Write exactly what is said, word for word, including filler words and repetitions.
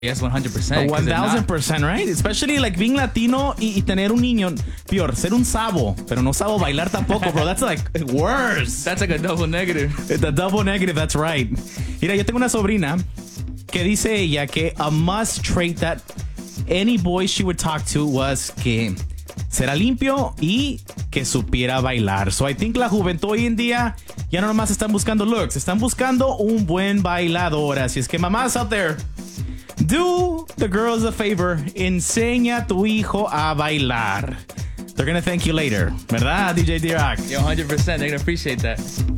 Yes, one hundred percent. one thousand percent, right? Especially like being Latino y, y tener un niño. Peor, ser un sabo, pero no sabo bailar tampoco, bro. That's like worse. That's like a double negative. The double negative, that's right. Mira, yo tengo una sobrina que dice ella que a must trait that any boy she would talk to was que será limpio y que supiera bailar. So I think la juventud hoy en día ya no nomás están buscando looks, están buscando un buen bailador. Así es que mamás out there, do the girls a favor, enseña a tu hijo a bailar. They're gonna thank you later, ¿verdad, D J D-Rock? Yeah, one hundred percent. They're gonna appreciate that.